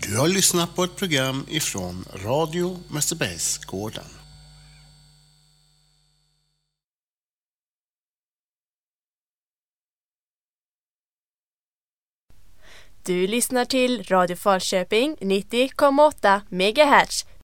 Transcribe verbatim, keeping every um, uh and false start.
Du har lyssnat på ett program ifrån Radio Mästerbergsgården. Du lyssnar till Radio Falköping nittio komma åtta megahertz,